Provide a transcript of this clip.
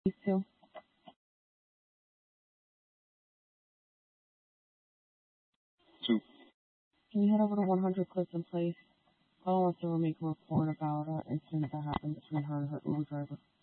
These two. Two. Can you head over to 100 Clifton Place? Call us or make a report about an incident that happened between her and her Uber driver.